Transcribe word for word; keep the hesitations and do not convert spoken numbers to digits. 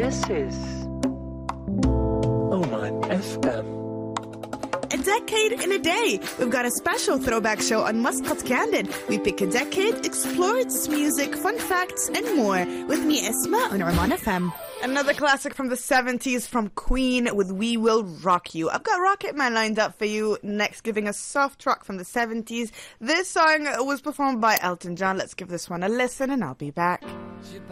This is Oman F M. A decade in a day. We've got a special throwback show on Muscat Candid. We pick a decade, explore its music, fun facts, and more. With me, Esma, on Oman F M. Another classic from the seventies from Queen with We Will Rock You. I've got Rocketman lined up for you next, giving a soft rock from the seventies. This song was performed by Elton John. Let's give this one a listen, and I'll be back.